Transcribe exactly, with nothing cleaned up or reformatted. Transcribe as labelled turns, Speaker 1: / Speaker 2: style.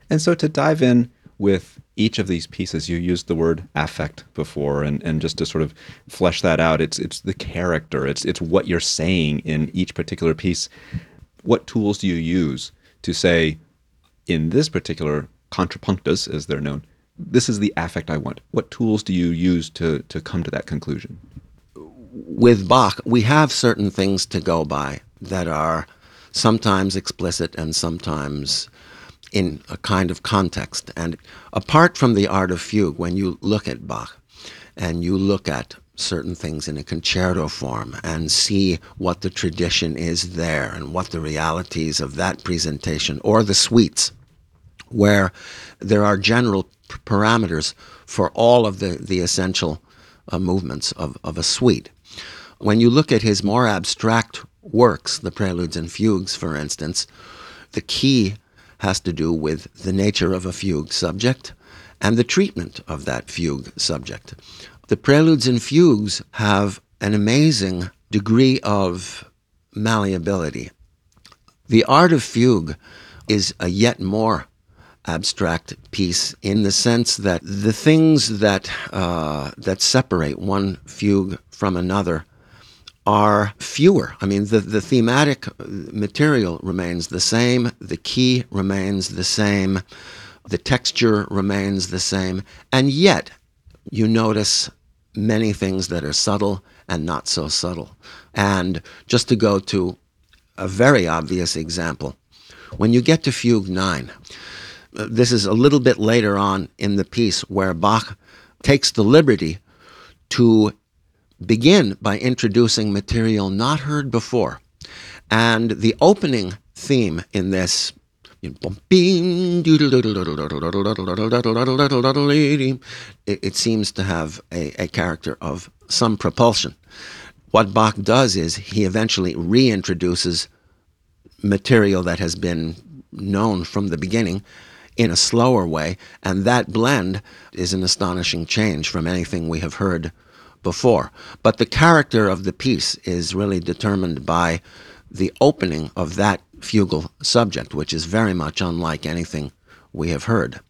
Speaker 1: And so to dive in with each of these pieces, you used the word affect before, and, and just to sort of flesh that out, it's it's the character, it's it's what you're saying in each particular piece. What tools do you use to say, in this particular contrapunctus, as they're known, this is the affect I want? What tools do you use to to come to that conclusion?
Speaker 2: With Bach, we have certain things to go by that are sometimes explicit and sometimes in a kind of context. And apart from the art of fugue, when you look at Bach and you look at certain things in a concerto form and see what the tradition is there and what the realities of that presentation, or the suites, where there are general p- parameters for all of the, the essential uh, movements of, of a suite. When you look at his more abstract works, the preludes and fugues, for instance, the key has to do with the nature of a fugue subject and the treatment of that fugue subject. The preludes and fugues have an amazing degree of malleability. The art of fugue is a yet more abstract piece in the sense that the things that uh, that separate one fugue from another are fewer. I mean, the, the thematic material remains the same, the key remains the same, the texture remains the same, and yet you notice many things that are subtle and not so subtle. And just to go to a very obvious example, when you get to Fugue nine, this is a little bit later on in the piece where Bach takes the liberty to begin by introducing material not heard before. And the opening theme in this, it, it seems to have a, a character of some propulsion. What Bach does is he eventually reintroduces material that has been known from the beginning in a slower way, and that blend is an astonishing change from anything we have heard before. But the character of the piece is really determined by the opening of that fugal subject, which is very much unlike anything we have heard.